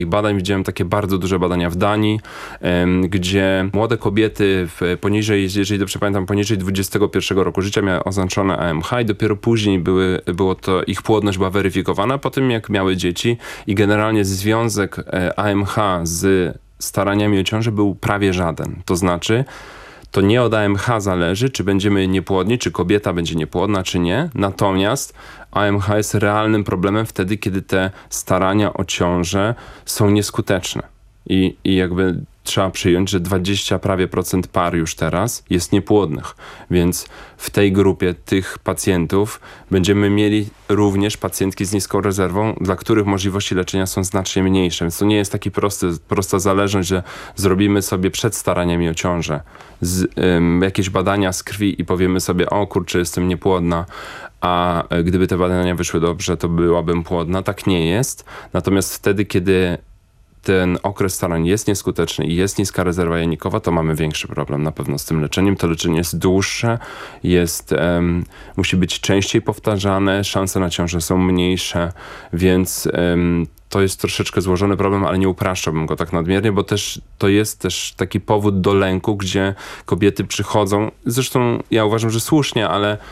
I badań widziałem takie bardzo duże badania w Danii, gdzie młode kobiety poniżej, jeżeli dobrze pamiętam, poniżej 21 roku życia miały oznaczone AMH i dopiero później ich płodność była weryfikowana po tym, jak miały dzieci i generalnie związek AMH z staraniami o ciążę był prawie żaden. To znaczy, to nie od AMH zależy, czy będziemy niepłodni, czy kobieta będzie niepłodna, czy nie. Natomiast AMH jest realnym problemem wtedy, kiedy te starania o ciążę są nieskuteczne. I jakby trzeba przyjąć, że 20% prawie par już teraz jest niepłodnych. Więc w tej grupie tych pacjentów będziemy mieli również pacjentki z niską rezerwą, dla których możliwości leczenia są znacznie mniejsze. Więc to nie jest taki prosta zależność, że zrobimy sobie przed staraniami o ciążę jakieś badania z krwi i powiemy sobie, o kurczę, jestem niepłodna, a gdyby te badania wyszły dobrze, to byłabym płodna. Tak nie jest. Natomiast wtedy, kiedy ten okres starań jest nieskuteczny i jest niska rezerwa jajnikowa, to mamy większy problem na pewno z tym leczeniem. To leczenie jest dłuższe, musi być częściej powtarzane, szanse na ciążę są mniejsze, więc to jest troszeczkę złożony problem, ale nie upraszczałbym go tak nadmiernie, bo to jest też taki powód do lęku, gdzie kobiety przychodzą, zresztą ja uważam, że słusznie,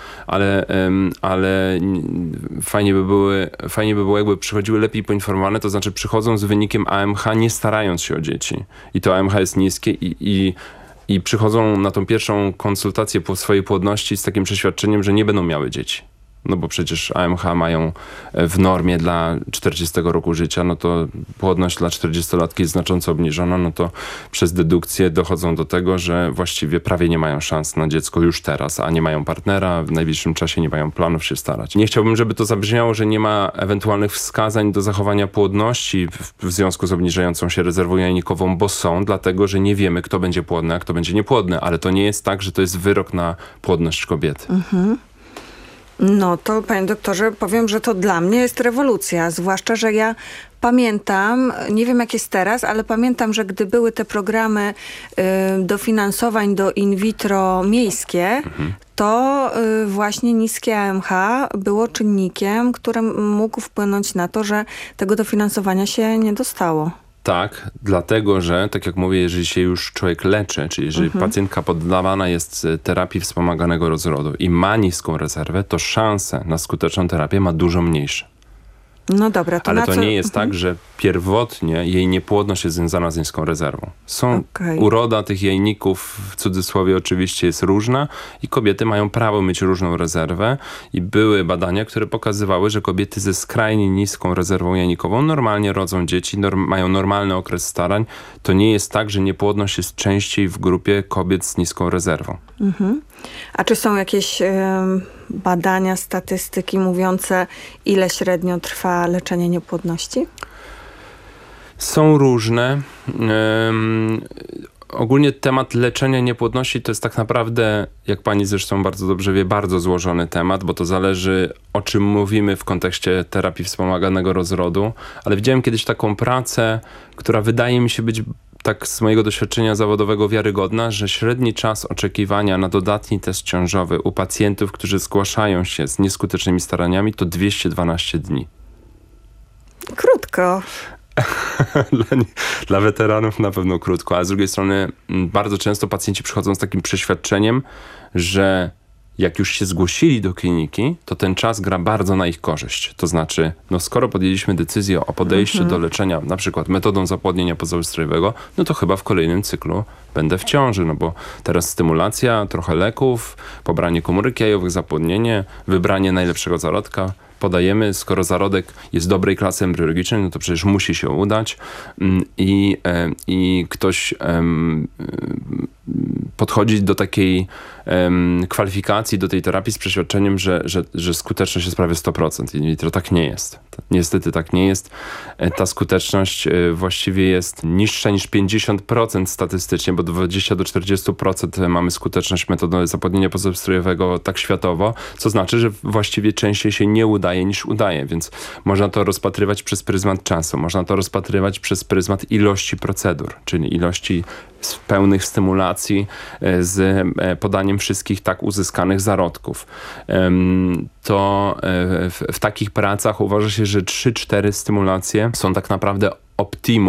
ale fajnie by było, jakby przychodziły lepiej poinformowane, to znaczy przychodzą z wynikiem AMH, nie starając się o dzieci. I to AMH jest niskie i przychodzą na tą pierwszą konsultację po swojej płodności z takim przeświadczeniem, że nie będą miały dzieci. No bo przecież AMH mają w normie dla 40 roku życia, no to płodność dla 40-latki jest znacząco obniżona, no to przez dedukcję dochodzą do tego, że właściwie prawie nie mają szans na dziecko już teraz, a nie mają partnera, w najbliższym czasie nie mają planów się starać. Nie chciałbym, żeby to zabrzmiało, że nie ma ewentualnych wskazań do zachowania płodności w związku z obniżającą się rezerwą jajnikową, bo są, dlatego że nie wiemy, kto będzie płodny, a kto będzie niepłodny, ale to nie jest tak, że to jest wyrok na płodność kobiety. No to, panie doktorze, powiem, że to dla mnie jest rewolucja, zwłaszcza, że ja pamiętam, nie wiem jak jest teraz, ale pamiętam, że gdy były te programy dofinansowań do in vitro miejskie, to właśnie niskie AMH było czynnikiem, który mógł wpłynąć na to, że tego dofinansowania się nie dostało. Tak, dlatego że, tak jak mówię, jeżeli się już człowiek leczy, czyli jeżeli pacjentka poddawana jest terapii wspomaganego rozrodu i ma niską rezerwę, to szanse na skuteczną terapię ma dużo mniejsze. No dobra, to ale to nie jest tak, że pierwotnie jej niepłodność jest związana z niską rezerwą. Uroda tych jajników, w cudzysłowie oczywiście, jest różna i kobiety mają prawo mieć różną rezerwę i były badania, które pokazywały, że kobiety ze skrajnie niską rezerwą jajnikową normalnie rodzą dzieci, mają normalny okres starań. To nie jest tak, że niepłodność jest częściej w grupie kobiet z niską rezerwą. A czy są jakieś badania, statystyki mówiące, ile średnio trwa leczenie niepłodności? Są różne. Ogólnie temat leczenia niepłodności to jest tak naprawdę, jak pani zresztą bardzo dobrze wie, bardzo złożony temat, bo to zależy, o czym mówimy w kontekście terapii wspomaganego rozrodu. Ale widziałem kiedyś taką pracę, która wydaje mi się być tak z mojego doświadczenia zawodowego wiarygodna, że średni czas oczekiwania na dodatni test ciążowy u pacjentów, którzy zgłaszają się z nieskutecznymi staraniami, to 212 dni. Krótko. Dla weteranów na pewno krótko, ale z drugiej strony bardzo często pacjenci przychodzą z takim przeświadczeniem, że jak już się zgłosili do kliniki, to ten czas gra bardzo na ich korzyść. To znaczy, skoro podjęliśmy decyzję o podejściu do leczenia na przykład metodą zapłodnienia pozaustrojowego, no to chyba w kolejnym cyklu będę w ciąży, bo teraz stymulacja, trochę leków, pobranie komórek jajowych, zapłodnienie, wybranie najlepszego zarodka. Podajemy, skoro zarodek jest dobrej klasy embriologicznej, no to przecież musi się udać i ktoś podchodzi do takiej kwalifikacji, do tej terapii z przeświadczeniem, że skuteczność jest prawie 100%. I to tak nie jest. Niestety tak nie jest. Ta skuteczność właściwie jest niższa niż 50% statystycznie, bo 20-40% mamy skuteczność metodą zapłodnienia pozaustrojowego tak światowo, co znaczy, że właściwie częściej się nie udaje niż udaje, więc można to rozpatrywać przez pryzmat czasu, można to rozpatrywać przez pryzmat ilości procedur, czyli ilości pełnych stymulacji z podaniem wszystkich tak uzyskanych zarodków. To w takich pracach uważa się, że 3-4 stymulacje są tak naprawdę Optimum